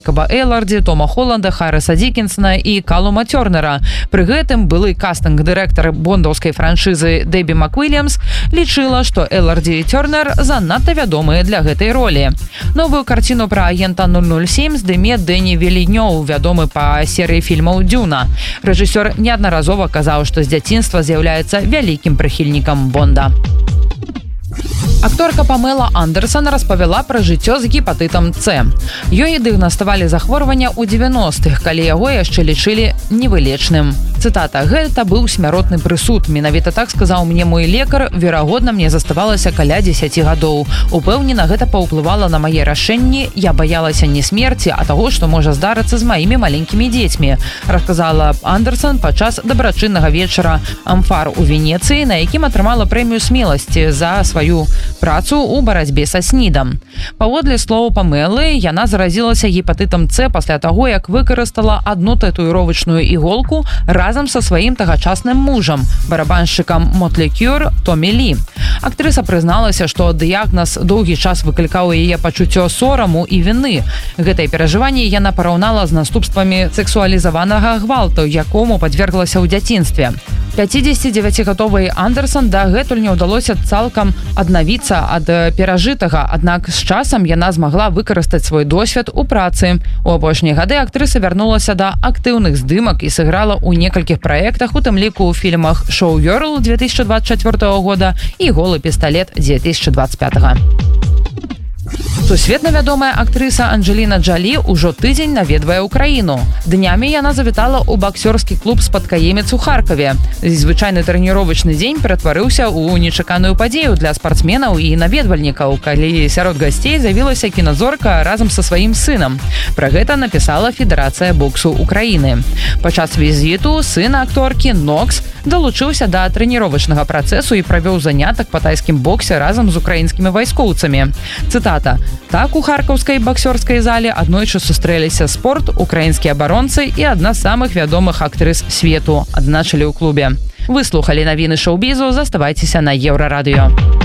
Каба Элларді, Тома Холланда, Харриса Диккенсона і Калума Тернера. Пры гэтым былы кастынг-дырэктар бондаўскай франшызы Дэбі МакВільямс лічыла, што Элларді і Тернер занадта вядомыя для гэтай ролі. Новую карціну пра агента 007 здыме Дэні Вільнёў, вядомы па серыі фільмаў «Дюна». Рэжысёр неаднаразова казаў, што з дзяцінства з'яўляецца вялікім прыхільнікам Бонда. Акторка Памела Андерсон распавяла пра жыццё з гепатытам С. Ёй дыагнаставалі захворванне ў 90-х, калі яго яшчэ лічылі невылечным. Цытата: «Гэта быў смяротны прысуд. Менавіта так сказаў мне мой лекар. Верагодна, мне заставалася каля 10 гадоў. Упэўнена, гэта паўплывала на мае рашэнні. Я баялася не смерці, а таго, што можа здарыцца з маімі маленькімі дзецьмі», расказала Андерсон падчас дабрачыннага вечара «Амфар» у Венецыі, на якім атрымала прэмію смеласці за сваю працу ў барацьбе са СНІДам. Паводле слоў Памелы, яна заразілася гепатытам С пасля таго, як выкарыстала адну татуіровачную іголку разам са сваім тагачасным мужам, барабаншчыкам Мотлі Крю Томі Лі. Актрыса прызналася, што дыягназ доўгі час выклікаў у яе пачуццё сораму і віны. Гэтае перажыванне яна параўнала з наступствамі сексуалізаванага гвалту, якому падверглася ў дзяцінстве. 59-гадовай Андерсон дагэтуль не ўдалося цалкам аднавіцца ад перажытага, аднак з часам яна змагла выкарыстаць свой досвед у працы. У апошнія гады актрыса вярнулася да актыўных здымак і сыграла ў некалькіх праектах, у тым ліку ў фільмах «Шоу Гёрл» 2024 года і «Голы пісталет» 2025. Сусветна вядомая актрыса Анджеліна Джолі ўжо тыдзень наведвае ўкраіну. Днямі яна завітала ў баксёрскі клуб «Спадкаемец» у Харкаве. Звычайны трэніровачны дзень ператварыўся ў нечаканую падзею для спартсменаў і наведвальнікаў, калі сярод гасцей з'явілася кіназорка разам са сваім сынам. Пра гэта напісала Федэрацыя боксу Украіны. Падчас візіту сын акторкі Нокс далучыўся да трэніровачнага працэсу і правёў занятак па тайскім боксе разам з украінскімі вайскоўцамі. Цытата: «Так у харкаўскай баксёрскай зале аднойчы сустрэліся спорт, украінскія абаронцы і адна з самых вядомых актрыс свету», адзначылі ў клубе. Вы слухалі навіны шоу-бізу, заставайцеся на Еўрарадыё.